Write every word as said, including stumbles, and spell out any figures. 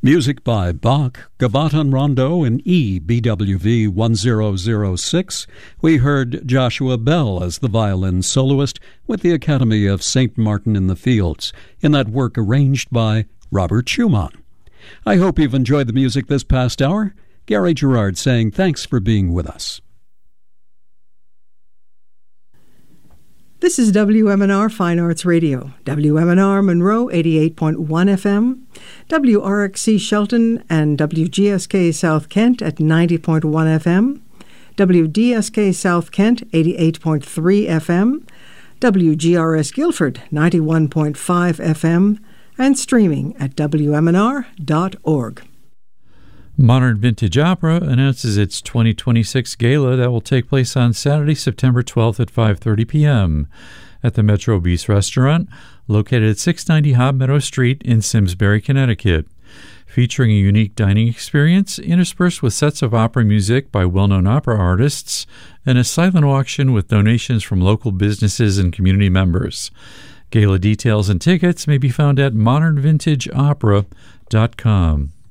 Music by Bach, Gavotte Rondo, and E B W V one zero zero six. We heard Joshua Bell as the violin soloist with the Academy of Saint Martin in the Fields, in that work arranged by Robert Schumann. I hope you've enjoyed the music this past hour. Gary Gerard saying thanks for being with us. This is W M N R Fine Arts Radio, W M N R Monroe eighty-eight point one F M, W R X C Shelton and W G S K South Kent at ninety point one F M, W D S K South Kent eighty-eight point three F M, W G R S Guilford ninety-one point five F M, and streaming at W M N R dot org. Modern Vintage Opera announces its twenty twenty-six gala that will take place on Saturday, September twelfth at five thirty p.m. at the Metro Bis Restaurant, located at six ninety Hobb Meadow Street in Simsbury, Connecticut. Featuring a unique dining experience interspersed with sets of opera music by well-known opera artists and a silent auction with donations from local businesses and community members. Gala details and tickets may be found at modern vintage opera dot com.